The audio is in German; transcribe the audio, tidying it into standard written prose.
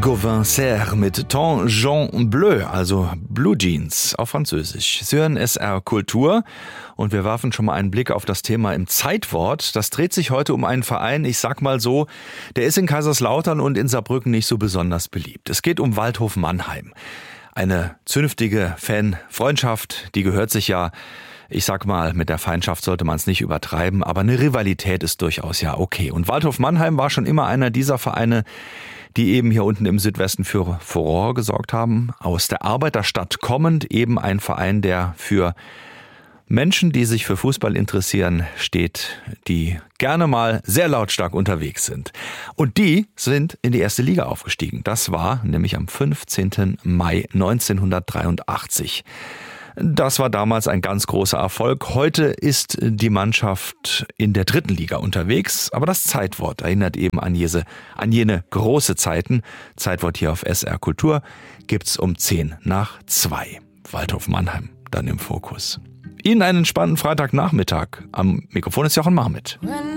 Gauvin Serre mit Ton Jaune Bleu, also Blue Jeans auf Französisch. Sie hören SR Kultur und wir werfen schon mal einen Blick auf das Thema im Zeitwort. Das dreht sich heute um einen Verein, ich sag mal so, der ist in Kaiserslautern und in Saarbrücken nicht so besonders beliebt. Es geht um Waldhof Mannheim. Eine zünftige Fan-Freundschaft, die gehört sich ja. Ich sag mal, mit der Feindschaft sollte man es nicht übertreiben, aber eine Rivalität ist durchaus ja okay. Und Waldhof Mannheim war schon immer einer dieser Vereine, die eben hier unten im Südwesten für Furore gesorgt haben. Aus der Arbeiterstadt kommend, eben ein Verein, der für Menschen, die sich für Fußball interessieren, steht, die gerne mal sehr lautstark unterwegs sind. Und die sind in die erste Liga aufgestiegen. Das war nämlich am 15. Mai 1983. Das war damals ein ganz großer Erfolg. Heute ist die Mannschaft in der dritten Liga unterwegs. Aber das Zeitwort erinnert eben an jene große Zeiten. Zeitwort hier auf SR Kultur gibt's um 1:10. Waldhof Mannheim dann im Fokus. Ihnen einen spannenden Freitagnachmittag. Am Mikrofon ist Jochen Marmit.